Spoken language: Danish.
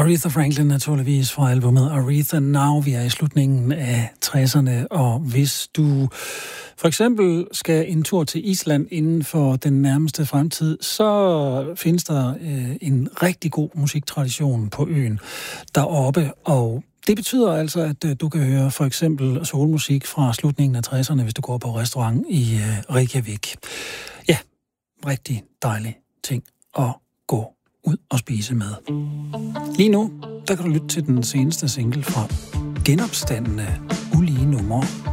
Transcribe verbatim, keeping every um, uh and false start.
Aretha Franklin naturligvis fra albumet Aretha Now. Vi er i slutningen af tresserne, og hvis du for eksempel skal en tur til Island inden for den nærmeste fremtid, så findes der øh, en rigtig god musiktradition på øen deroppe, og det betyder altså, at øh, du kan høre for eksempel soulmusik fra slutningen af tresserne, hvis du går på restaurant i øh, Reykjavik. Ja, rigtig dejlig ting at gå ud og spise med. Lige nu, der kan du lytte til den seneste single fra Genopstandende Ulige Numre.